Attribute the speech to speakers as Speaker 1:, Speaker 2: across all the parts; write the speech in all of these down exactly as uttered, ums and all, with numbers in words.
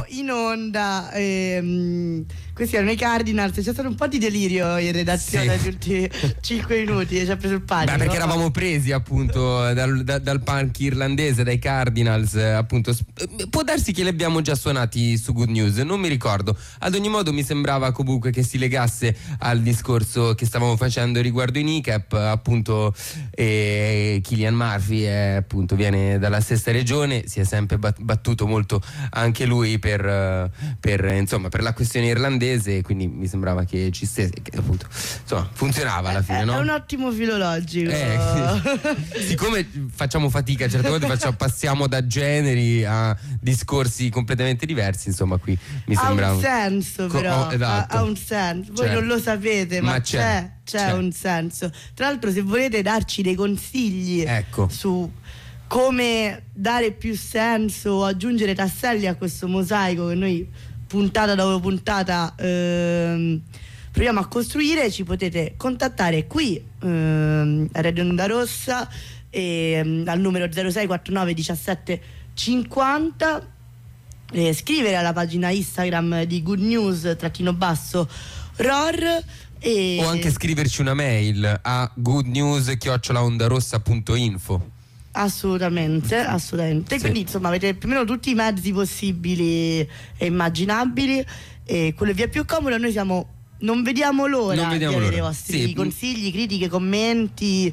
Speaker 1: in onda. Ehm, questi erano i Cardinals. C'è stato un po' di delirio in redazione negli sì. ultimi cinque minuti. Ci ha preso il panico.
Speaker 2: Beh, perché eravamo presi appunto dal, da, dal punk irlandese, dai Cardinals. Appunto, può darsi che li abbiamo già suonati su Good News, non mi ricordo. Ad ogni modo, mi sembrava comunque che si legasse al discorso che stavamo facendo riguardo i Kneecap. Appunto, eh, Cillian Murphy è, appunto, viene dalla stessa regione, si è sempre battuto molto anche lui per, per insomma per la questione irlandese, quindi mi sembrava che ci stesse, che appunto insomma funzionava alla fine,
Speaker 1: è,
Speaker 2: no?
Speaker 1: È un ottimo filologico.
Speaker 2: Eh, siccome facciamo fatica certe volte, facciamo, passiamo da generi a discorsi completamente diversi, insomma qui mi sembra
Speaker 1: ha un senso però,
Speaker 2: oh, esatto.
Speaker 1: ha, ha un senso, voi
Speaker 2: certo.
Speaker 1: non lo sapete, ma,
Speaker 2: ma c'è,
Speaker 1: c'è, c'è, c'è un senso. Tra l'altro, se volete darci dei consigli, ecco, su come dare più senso, aggiungere tasselli a questo mosaico che noi puntata dopo puntata ehm, proviamo a costruire, ci potete contattare qui ehm, a Radio Onda Rossa ehm, al numero zero sei quarantanove diciassette cinquanta, eh, scrivere alla pagina Instagram di Good News trattino basso R O R, e
Speaker 2: o anche scriverci una mail a goodnews chiocciola ondarossa punto info.
Speaker 1: Assolutamente, assolutamente.
Speaker 2: Sì.
Speaker 1: Quindi insomma avete più o meno tutti i mezzi possibili e immaginabili, e quello via più comodo. Noi siamo, non vediamo l'ora
Speaker 2: non vediamo
Speaker 1: di avere
Speaker 2: l'ora.
Speaker 1: i vostri
Speaker 2: sì.
Speaker 1: consigli, critiche, commenti,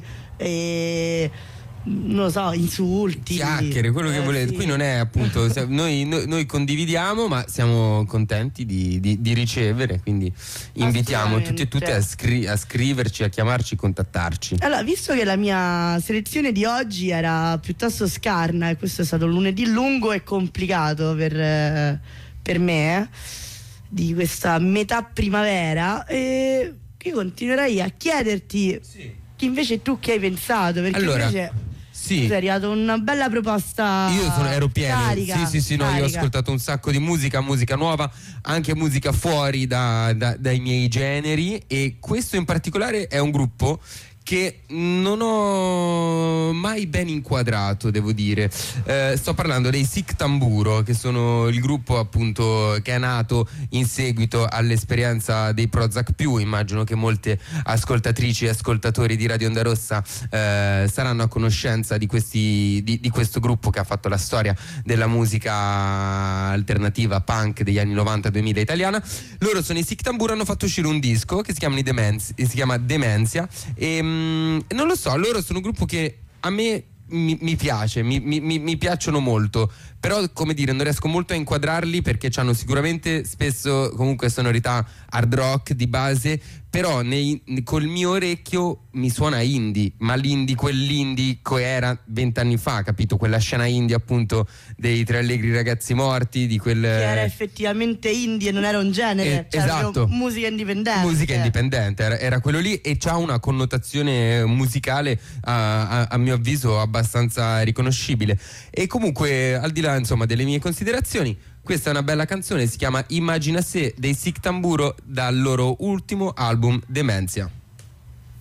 Speaker 1: e non lo so, insulti,
Speaker 2: chiacchiere, quello
Speaker 1: eh,
Speaker 2: che volete.
Speaker 1: sì.
Speaker 2: Qui non è appunto noi, noi, noi condividiamo, ma siamo contenti di, di, di ricevere, quindi invitiamo tutti e tutte a, scri- a scriverci, a chiamarci, contattarci.
Speaker 1: Allora, visto che la mia selezione di oggi era piuttosto scarna e questo è stato un lunedì lungo e complicato per, eh, per me, eh, di questa metà primavera, eh, io continuerei a chiederti sì. invece tu che hai pensato, perché
Speaker 2: allora,
Speaker 1: invece
Speaker 2: sì.
Speaker 1: è arrivata una bella proposta.
Speaker 2: Io sono, ero pieno.
Speaker 1: Carica,
Speaker 2: sì, sì, sì, no,
Speaker 1: carica.
Speaker 2: io ho ascoltato un sacco di musica, musica nuova, anche musica fuori da, da, dai miei generi, e questo in particolare è un gruppo che non ho mai ben inquadrato, devo dire. Eh, sto parlando dei Sic Tamburo, che sono il gruppo appunto che è nato in seguito all'esperienza dei Prozac più. Immagino che molte ascoltatrici e ascoltatori di Radio Onda Rossa eh, saranno a conoscenza di, questi, di, di questo gruppo che ha fatto la storia della musica alternativa punk degli anni novanta duemila italiana. Loro sono i Sic Tamburo, hanno fatto uscire un disco che si chiama, i Demenz- si chiama Demenzia, e non lo so, loro sono un gruppo che a me mi, mi piace, mi, mi, mi piacciono molto, però come dire non riesco molto a inquadrarli perché hanno sicuramente spesso comunque sonorità hard rock di base, però nei, col mio orecchio mi suona indie, ma l'indie, quell'indie che era vent'anni fa, capito? Quella scena indie appunto dei Tre Allegri Ragazzi Morti, di quel...
Speaker 1: che era effettivamente indie e non era un genere,
Speaker 2: eh,
Speaker 1: cioè
Speaker 2: esatto,
Speaker 1: musica indipendente.
Speaker 2: Musica indipendente, era, era quello lì, e c'ha una connotazione musicale a, a, a mio avviso abbastanza riconoscibile. E comunque, al di là insomma delle mie considerazioni, questa è una bella canzone, si chiama Immagina Se dei Sic Tamburo, dal loro ultimo album Demenzia.